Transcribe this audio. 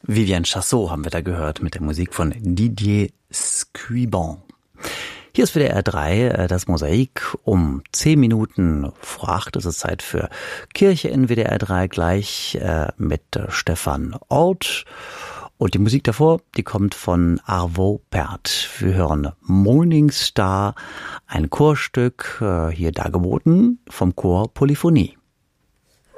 Viviane Chassot haben wir da gehört mit der Musik von Didier Scuibon. Hier ist WDR 3 das Mosaik. Um 10 Minuten vor 8 ist es Zeit für Kirche in WDR 3 gleich mit Stefan Ort. Und die Musik davor, die kommt von Arvo Pärt. Wir hören Morning Star, ein Chorstück, hier dargeboten vom Chor Polyphonie.